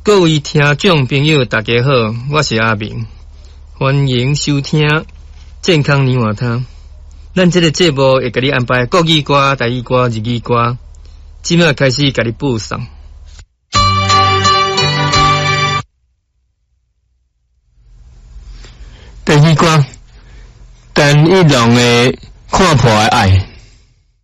各位听众朋友，大家好，我是阿明，欢迎收听健康年华汤。咱这个节目会给你安排国语歌、台语歌、日语歌，即马开始给你播送。第一歌，陈奕龙的《看破的爱》。